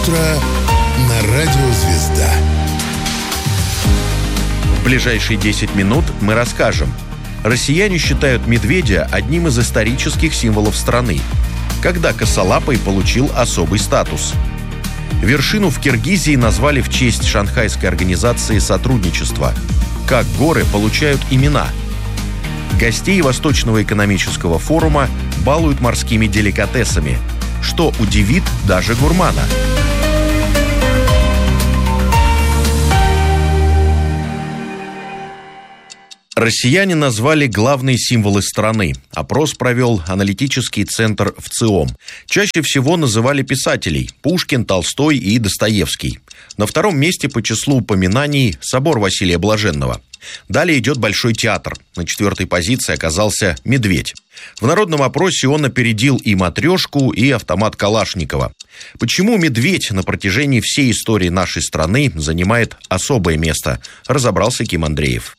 Утро на радио «Звезда». В ближайшие 10 минут мы расскажем. Россияне считают медведя одним из исторических символов страны. Когда косолапый получил особый статус. Вершину в Киргизии назвали в честь Шанхайской организации сотрудничества. Как горы получают имена. Гостей Восточного экономического форума балуют морскими деликатесами, что удивит даже гурмана. Россияне назвали главные символы страны. Опрос провел аналитический центр ВЦИОМ. Чаще всего называли писателей – Пушкин, Толстой и Достоевский. На втором месте по числу упоминаний собор Василия Блаженного. Далее идет Большой театр. На 4-й позиции оказался «Медведь». В народном опросе он опередил и «Матрешку», и автомат Калашникова. Почему «Медведь» на протяжении всей истории нашей страны занимает особое место, разобрался Ким Андреев.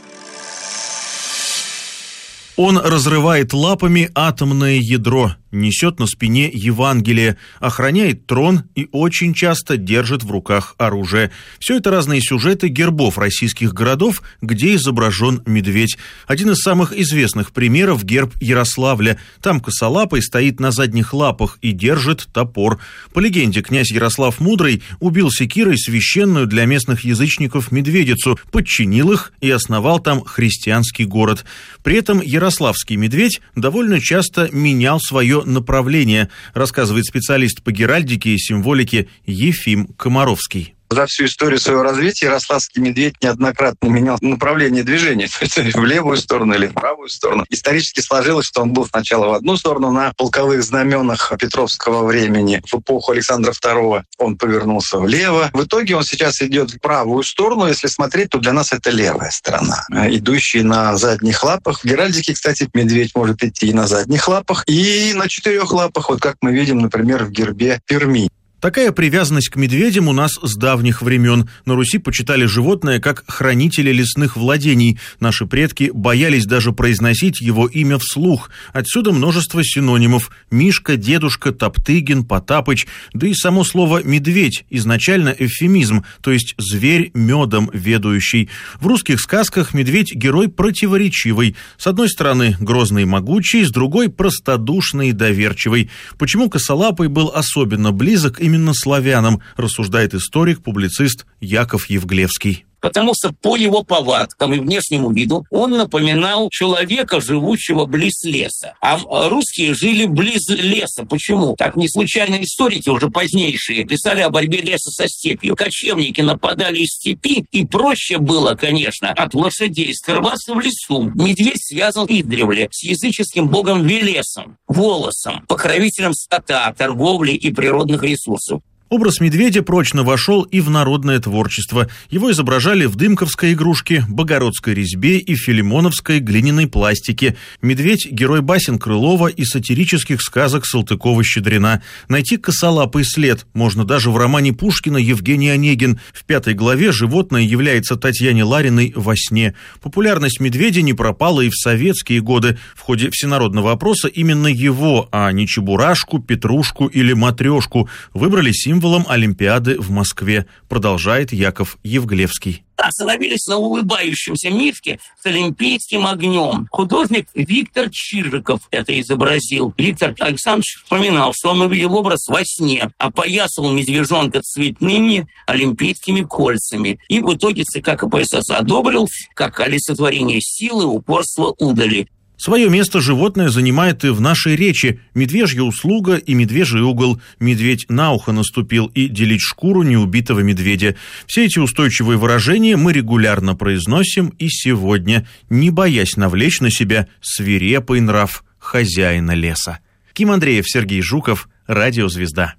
Он разрывает лапами атомное ядро, несет на спине Евангелие, охраняет трон и очень часто держит в руках оружие. Все это разные сюжеты гербов российских городов, где изображен медведь. Один из самых известных примеров – герб Ярославля. Там косолапый стоит на задних лапах и держит топор. По легенде, князь Ярослав Мудрый убил секирой священную для местных язычников медведицу, подчинил их и основал там христианский город. При этом ярославский медведь довольно часто менял свое направление, рассказывает специалист по геральдике и символике Ефим Комаровский. За всю историю своего развития ярославский медведь неоднократно менял направление движения, то есть в левую сторону или в правую сторону. Исторически сложилось, что он был сначала в одну сторону на полковых знаменах Петровского времени. В эпоху Александра II он повернулся влево. В итоге он сейчас идет в правую сторону. Если смотреть, то для нас это левая сторона, идущий на задних лапах. В геральдике, кстати, медведь может идти и на задних лапах, и на 4 лапах, вот как мы видим, например, в гербе Перми. Такая привязанность к медведям у нас с давних времен. На Руси почитали животное как хранителя лесных владений. Наши предки боялись даже произносить его имя вслух. Отсюда множество синонимов: Мишка, Дедушка, Топтыгин, Потапыч. Да и само слово «медведь» изначально эвфемизм, то есть зверь медом ведающий. В русских сказках медведь – герой противоречивый. С одной стороны грозный и могучий, с другой – простодушный и доверчивый. Почему косолапый был особенно близок именно славянам, рассуждает историк-публицист Яков Евглевский. Потому что по его повадкам и внешнему виду он напоминал человека, живущего близ леса. А русские жили близ леса. Почему? Так не случайно историки, уже позднейшие, писали о борьбе леса со степью. Кочевники нападали из степи, и проще было, конечно, от лошадей скрываться в лесу. Медведь связан издревле с языческим богом Велесом, Волосом, покровителем скота, торговли и природных ресурсов. Образ медведя прочно вошел и в народное творчество. Его изображали в дымковской игрушке, богородской резьбе и филимоновской глиняной пластике. Медведь – герой басен Крылова и сатирических сказок Салтыкова-Щедрина. Найти косолапый след можно даже в романе Пушкина «Евгений Онегин». В 5 главе животное является Татьяне Лариной во сне. Популярность медведя не пропала и в советские годы. В ходе всенародного опроса именно его, а не Чебурашку, Петрушку или Матрешку, выбрали символом Олимпиады в Москве, продолжает Яков Евглевский. Остановились на улыбающемся мишке с олимпийским огнем. Художник Виктор Чижиков это изобразил. Виктор Александрович вспоминал, что он увидел образ во сне, опоясывал медвежонка цветными олимпийскими кольцами. И в итоге ЦК КПСС одобрил как олицетворение силы, упорства, удали. Свое место животное занимает и в нашей речи. Медвежья услуга и медвежий угол. Медведь на ухо наступил и делить шкуру неубитого медведя. Все эти устойчивые выражения мы регулярно произносим и сегодня, не боясь навлечь на себя свирепый нрав хозяина леса. Ким Андреев, Сергей Жуков, Радио «Звезда».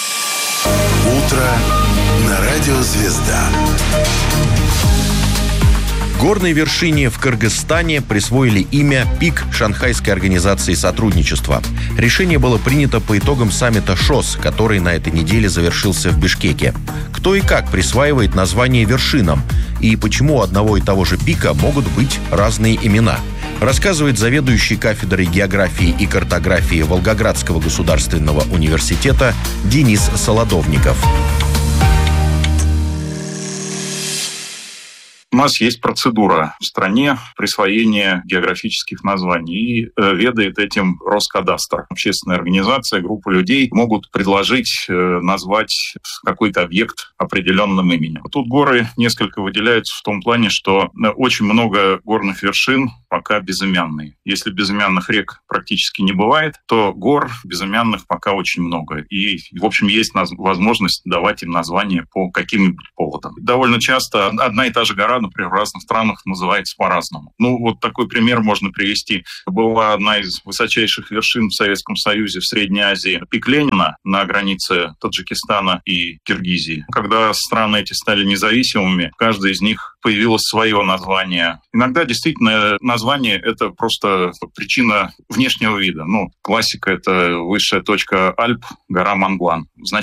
Утро на Радио «Звезда». Горной вершине в Кыргызстане присвоили имя «Пик» Шанхайской организации сотрудничества. Решение было принято по итогам саммита ШОС, который на этой неделе завершился в Бишкеке. Кто и как присваивает название вершинам? И почему у одного и того же пика могут быть разные имена? рассказывает заведующий кафедрой географии и картографии Волгоградского государственного университета Денис Солодовников. У нас есть процедура в стране присвоения географических названий, и ведает этим Роскадастр. Общественная организация, группа людей могут предложить назвать какой-то объект определенным именем. Тут горы несколько выделяются в том плане, что очень много горных вершин пока безымянные. Если безымянных рек практически не бывает, то гор безымянных пока очень много. И, в общем, есть возможность давать им название по каким-нибудь поводам. Довольно часто одна и та же гора, например, в разных странах называется по-разному. Вот такой пример можно привести. Была одна из высочайших вершин в Советском Союзе в Средней Азии, пик Ленина на границе Таджикистана и Киргизии. Когда страны эти стали независимыми, каждая из них появилось свое название. Иногда действительно название – это просто причина внешнего вида. Классика – это высшая точка Альп, гора Монблан.